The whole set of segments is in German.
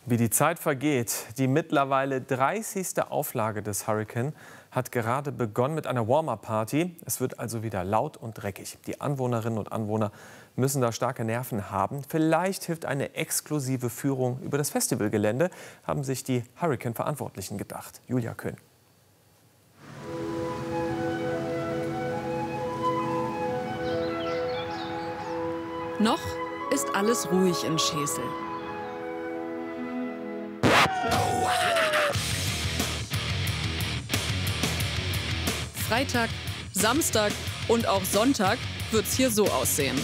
Wie die Zeit vergeht, die mittlerweile 30. Auflage des Hurrikan hat gerade begonnen mit einer Warm-up-Party. Es wird also wieder laut und dreckig. Die Anwohnerinnen und Anwohner müssen da starke Nerven haben. Vielleicht hilft eine exklusive Führung über das Festivalgelände, haben sich die Hurrikan-Verantwortlichen gedacht. Julia Köhn. Noch ist alles ruhig in Schesel. Freitag, Samstag und auch Sonntag wird's hier so aussehen.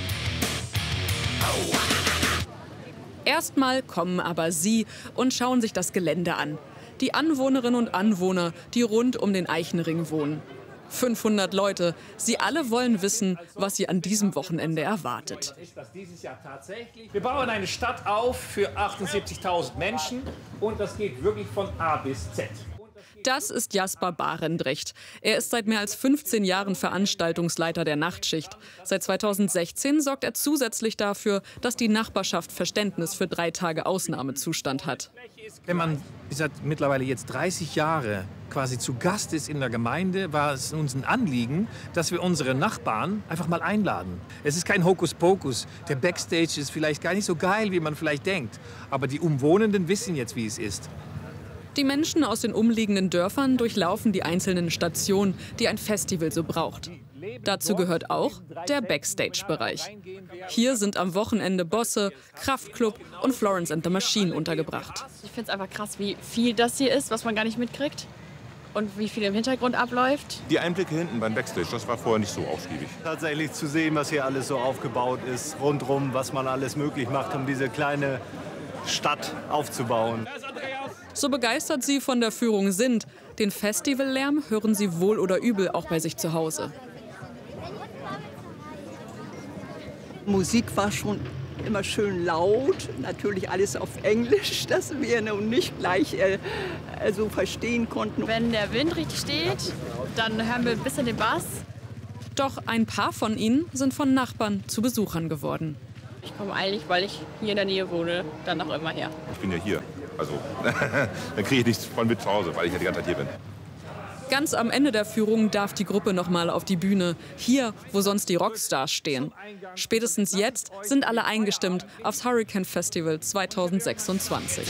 Erstmal kommen aber Sie und schauen sich das Gelände an. Die Anwohnerinnen und Anwohner, die rund um den Eichenring wohnen. 500 Leute. Sie alle wollen wissen, was sie an diesem Wochenende erwartet. Wir bauen eine Stadt auf für 78.000 Menschen und das geht wirklich von A bis Z. Das ist Jasper Barendrecht. Er ist seit mehr als 15 Jahren Veranstaltungsleiter der Nachtschicht. Seit 2016 sorgt er zusätzlich dafür, dass die Nachbarschaft Verständnis für 3 Tage Ausnahmezustand hat. Wenn man seit mittlerweile jetzt 30 Jahre quasi zu Gast ist in der Gemeinde, war es uns ein Anliegen, dass wir unsere Nachbarn einfach mal einladen. Es ist kein Hokuspokus. Der Backstage ist vielleicht gar nicht so geil, wie man vielleicht denkt. Aber die Umwohnenden wissen jetzt, wie es ist. Die Menschen aus den umliegenden Dörfern durchlaufen die einzelnen Stationen, die ein Festival so braucht. Dazu gehört auch der Backstage-Bereich. Hier sind am Wochenende Bosse, Kraftklub und Florence and the Machine untergebracht. Ich finde es einfach krass, wie viel das hier ist, was man gar nicht mitkriegt. Und wie viel im Hintergrund abläuft. Die Einblicke hinten beim Backstage, das war vorher nicht so ausgiebig. Tatsächlich zu sehen, was hier alles so aufgebaut ist, rundherum, was man alles möglich macht, um diese kleine Stadt aufzubauen. So begeistert Sie von der Führung sind, den Festivallärm hören Sie wohl oder übel auch bei sich zu Hause. Musik war schon immer schön laut, natürlich alles auf Englisch, das wir nun nicht gleich so verstehen konnten. Wenn der Wind richtig steht, dann hören wir ein bisschen den Bass. Doch ein paar von ihnen sind von Nachbarn zu Besuchern geworden. Ich komme eigentlich, weil ich hier in der Nähe wohne, dann auch immer her. Ich bin ja hier, also dann kriege ich nichts von mit zu Hause, weil ich ja die ganze Zeit hier bin. Ganz am Ende der Führung darf die Gruppe noch mal auf die Bühne, hier, wo sonst die Rockstars stehen. Spätestens jetzt sind alle eingestimmt aufs Hurrikan Festival 2026.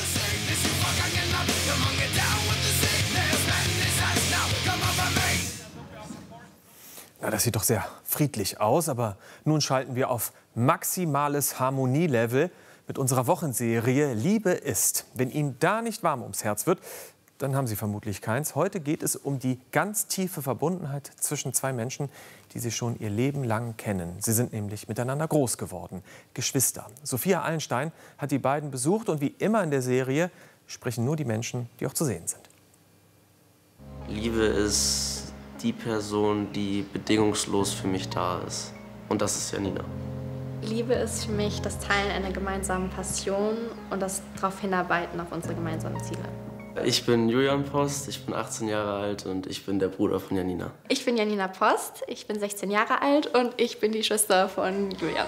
Na, das sieht doch sehr friedlich aus, aber nun schalten wir auf maximales Harmonielevel mit unserer Wochenserie Liebe ist. Wenn Ihnen da nicht warm ums Herz wird, dann haben Sie vermutlich keins. Heute geht es um die ganz tiefe Verbundenheit zwischen 2 Menschen, die sich schon ihr Leben lang kennen. Sie sind nämlich miteinander groß geworden, Geschwister. Sophia Allenstein hat die beiden besucht und wie immer in der Serie sprechen nur die Menschen, die auch zu sehen sind. Liebe ist die Person, die bedingungslos für mich da ist. Und das ist Janina. Liebe ist für mich das Teilen einer gemeinsamen Passion und das darauf hinarbeiten auf unsere gemeinsamen Ziele. Ich bin Julian Post, ich bin 18 Jahre alt und ich bin der Bruder von Janina. Ich bin Janina Post, ich bin 16 Jahre alt und ich bin die Schwester von Julian.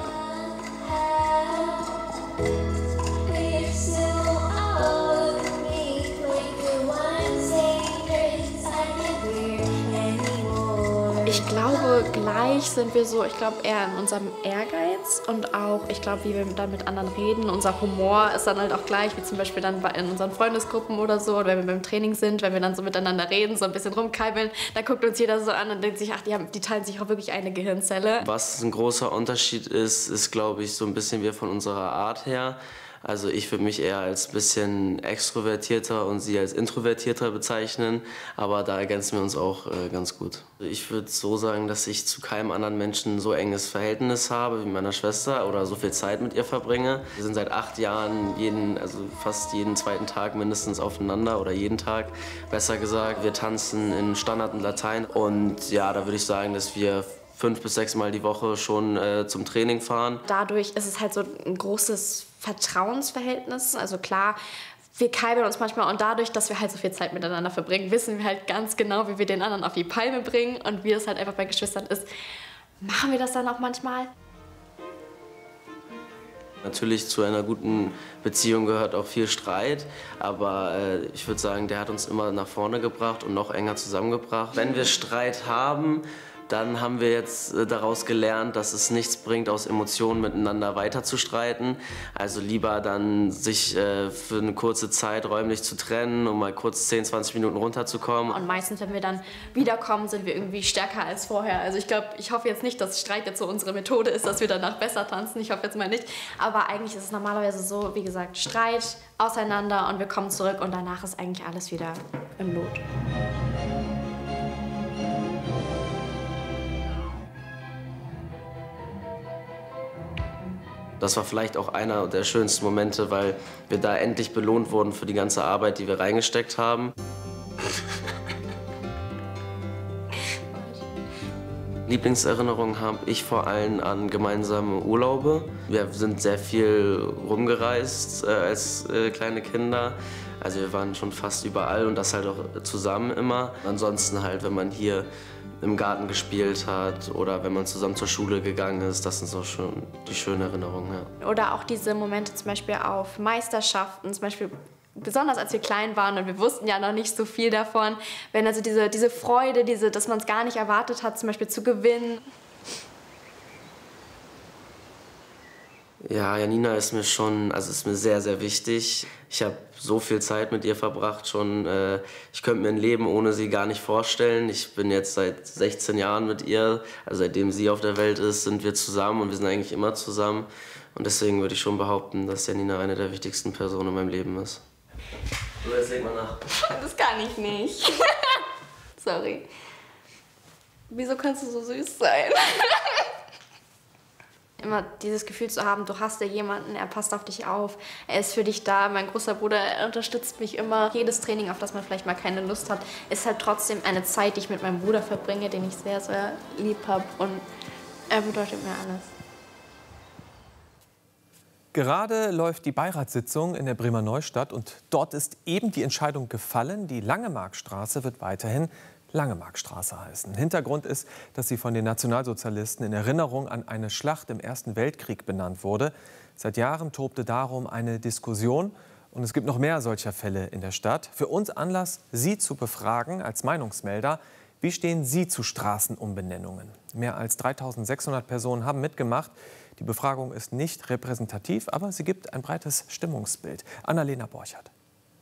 Ich glaube, gleich sind wir so, ich glaube eher in unserem Ehrgeiz und auch, ich glaube, wie wir dann mit anderen reden. Unser Humor ist dann halt auch gleich, wie zum Beispiel dann in unseren Freundesgruppen oder so, oder wenn wir beim Training sind, wenn wir dann so miteinander reden, so ein bisschen rumkeibeln, dann guckt uns jeder so an und denkt sich, ach, die teilen sich auch wirklich eine Gehirnzelle. Was ein großer Unterschied ist, glaube ich, so ein bisschen wir von unserer Art her. Also ich würde mich eher als ein bisschen extrovertierter und sie als introvertierter bezeichnen, aber da ergänzen wir uns auch ganz gut. Ich würde so sagen, dass ich zu keinem anderen Menschen so enges Verhältnis habe wie meiner Schwester oder so viel Zeit mit ihr verbringe. Wir sind seit 8 Jahren fast jeden zweiten Tag mindestens aufeinander oder jeden Tag, besser gesagt. Wir tanzen in Standard und Latein und ja, da würde ich sagen, dass wir 5 bis 6 Mal die Woche schon zum Training fahren. Dadurch ist es halt so ein großes Vertrauensverhältnis. Also klar, wir keibeln uns manchmal und dadurch, dass wir halt so viel Zeit miteinander verbringen, wissen wir halt ganz genau, wie wir den anderen auf die Palme bringen und wie es halt einfach bei Geschwistern ist. Machen wir das dann auch manchmal? Natürlich zu einer guten Beziehung gehört auch viel Streit, aber ich würde sagen, der hat uns immer nach vorne gebracht und noch enger zusammengebracht. Wenn wir Streit haben, dann haben wir jetzt daraus gelernt, dass es nichts bringt, aus Emotionen miteinander weiter zu streiten. Also lieber dann sich für eine kurze Zeit räumlich zu trennen, um mal kurz 10, 20 Minuten runterzukommen. Und meistens, wenn wir dann wiederkommen, sind wir irgendwie stärker als vorher. Also ich hoffe jetzt nicht, dass Streit jetzt so unsere Methode ist, dass wir danach besser tanzen. Ich hoffe jetzt mal nicht. Aber eigentlich ist es normalerweise so, wie gesagt, Streit, auseinander und wir kommen zurück und danach ist eigentlich alles wieder im Lot. Das war vielleicht auch einer der schönsten Momente, weil wir da endlich belohnt wurden für die ganze Arbeit, die wir reingesteckt haben. Lieblingserinnerungen habe ich vor allem an gemeinsame Urlaube. Wir sind sehr viel rumgereist als kleine Kinder. Also wir waren schon fast überall und das halt auch zusammen immer. Ansonsten halt, wenn man hier im Garten gespielt hat oder wenn man zusammen zur Schule gegangen ist, das sind so schon die schönen Erinnerungen. Ja. Oder auch diese Momente zum Beispiel auf Meisterschaften, zum Beispiel besonders als wir klein waren und wir wussten ja noch nicht so viel davon, wenn also diese Freude, dass man es gar nicht erwartet hat, zum Beispiel zu gewinnen. Ja, Janina ist mir sehr, sehr wichtig. Ich habe so viel Zeit mit ihr verbracht schon. Ich könnte mir ein Leben ohne sie gar nicht vorstellen. Ich bin jetzt seit 16 Jahren mit ihr. Also seitdem sie auf der Welt ist, sind wir zusammen und wir sind eigentlich immer zusammen. Und deswegen würde ich schon behaupten, dass Janina eine der wichtigsten Personen in meinem Leben ist. So, jetzt leg mal nach. Das kann ich nicht. Sorry. Wieso kannst du so süß sein? Immer dieses Gefühl zu haben, du hast ja jemanden, er passt auf dich auf, er ist für dich da. Mein großer Bruder, er unterstützt mich immer. Jedes Training, auf das man vielleicht mal keine Lust hat, ist halt trotzdem eine Zeit, die ich mit meinem Bruder verbringe, den ich sehr, sehr lieb habe. Und er bedeutet mir alles. Gerade läuft die Beiratssitzung in der Bremer Neustadt und dort ist eben die Entscheidung gefallen, die Langemarkstraße wird weiterhin Langemarkstraße heißen. Hintergrund ist, dass sie von den Nationalsozialisten in Erinnerung an eine Schlacht im Ersten Weltkrieg benannt wurde. Seit Jahren tobte darum eine Diskussion und es gibt noch mehr solcher Fälle in der Stadt. Für uns Anlass, Sie zu befragen als Meinungsmelder. Wie stehen Sie zu Straßenumbenennungen? Mehr als 3.600 Personen haben mitgemacht. Die Befragung ist nicht repräsentativ, aber sie gibt ein breites Stimmungsbild. Annalena Borchert.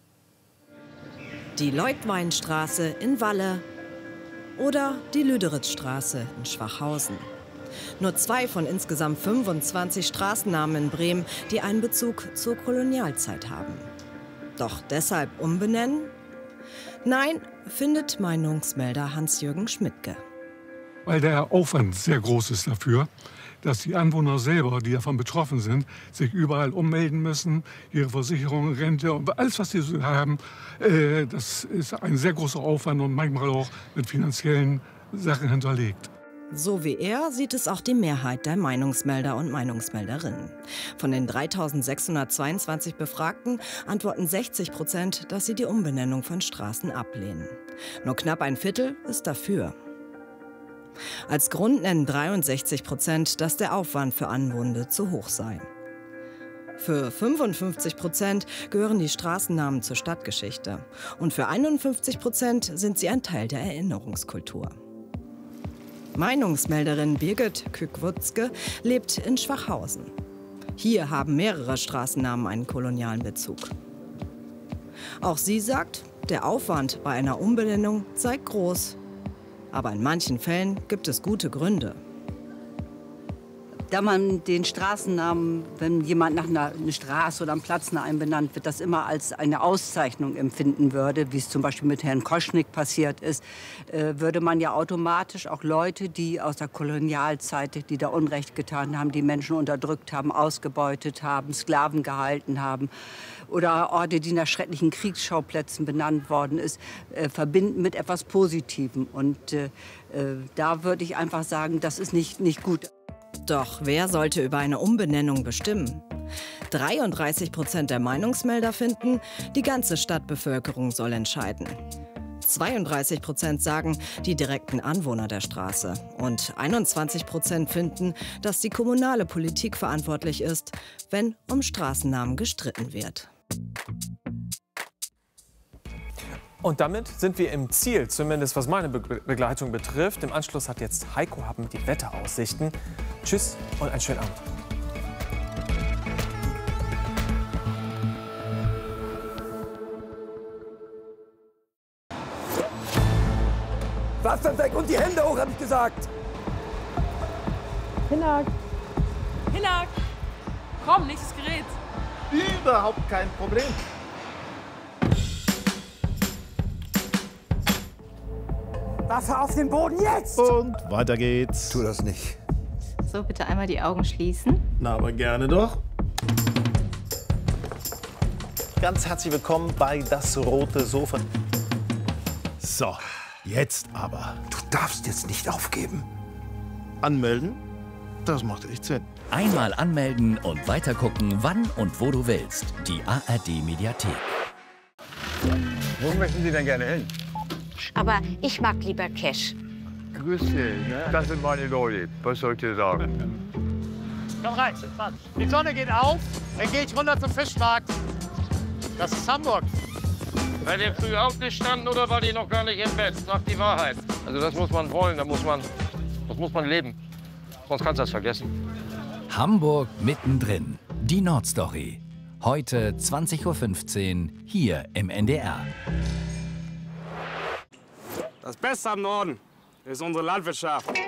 Die Leutweinstraße in Walle oder die Lüderitzstraße in Schwachhausen. Nur 2 von insgesamt 25 Straßennamen in Bremen, die einen Bezug zur Kolonialzeit haben. Doch deshalb umbenennen? Nein, findet Meinungsmelder Hans-Jürgen Schmidtke. Weil der Aufwand sehr groß ist dafür, dass die Anwohner selber, die davon betroffen sind, sich überall ummelden müssen, ihre Versicherung, Rente und alles, was sie so haben. Das ist ein sehr großer Aufwand und manchmal auch mit finanziellen Sachen hinterlegt. So wie er sieht es auch die Mehrheit der Meinungsmelder und Meinungsmelderinnen. Von den 3.622 Befragten antworten 60%, dass sie die Umbenennung von Straßen ablehnen. Nur knapp ein Viertel ist dafür. Als Grund nennen 63%, dass der Aufwand für Anwohner zu hoch sei. Für 55% gehören die Straßennamen zur Stadtgeschichte. Und für 51% sind sie ein Teil der Erinnerungskultur. Meinungsmelderin Birgit Kück-Wutzke lebt in Schwachhausen. Hier haben mehrere Straßennamen einen kolonialen Bezug. Auch sie sagt, der Aufwand bei einer Umbenennung sei groß. Aber in manchen Fällen gibt es gute Gründe. Da man den Straßennamen, wenn jemand nach einer Straße oder einem Platznamen benannt wird, das immer als eine Auszeichnung empfinden würde, wie es zum Beispiel mit Herrn Koschnick passiert ist, würde man ja automatisch auch Leute, die aus der Kolonialzeit, die da Unrecht getan haben, die Menschen unterdrückt haben, ausgebeutet haben, Sklaven gehalten haben, oder Orte, die nach schrecklichen Kriegsschauplätzen benannt worden ist, verbinden mit etwas Positivem. Und da würde ich einfach sagen, das ist nicht gut. Doch wer sollte über eine Umbenennung bestimmen? 33% der Meinungsmelder finden, die ganze Stadtbevölkerung soll entscheiden. 32% sagen, die direkten Anwohner der Straße. Und 21% finden, dass die kommunale Politik verantwortlich ist, wenn um Straßennamen gestritten wird. Und damit sind wir im Ziel, zumindest was meine Begleitung betrifft. Im Anschluss hat jetzt Heiko Happen die Wetteraussichten. Tschüss und einen schönen Abend. Wasser weg und die Hände hoch, hab ich gesagt. Hinak. Hinak. Komm, nächstes Gerät. Überhaupt kein Problem. Wasser auf den Boden jetzt! Und weiter geht's. Tu das nicht. So, bitte einmal die Augen schließen. Na, aber gerne doch. Ganz herzlich willkommen bei Das Rote Sofa. So, jetzt aber. Du darfst jetzt nicht aufgeben. Anmelden? Das macht echt Sinn. Einmal anmelden und weitergucken, wann und wo du willst. Die ARD-Mediathek. Wo möchten Sie denn gerne hin? Aber ich mag lieber Cash. Grüß dich, ne? Das sind meine Leute. Was soll ich dir sagen? Komm rein, die Sonne geht auf, dann gehe ich runter zum Fischmarkt. Das ist Hamburg. Weil ihr früh aufgestanden oder war die noch gar nicht im Bett? Sagt die Wahrheit. Also das muss man wollen, das muss man leben. Sonst kannst du das vergessen. Hamburg mittendrin. Die Nordstory. Heute 20:15 Uhr hier im NDR. Das Beste am Norden ist unsere Landwirtschaft.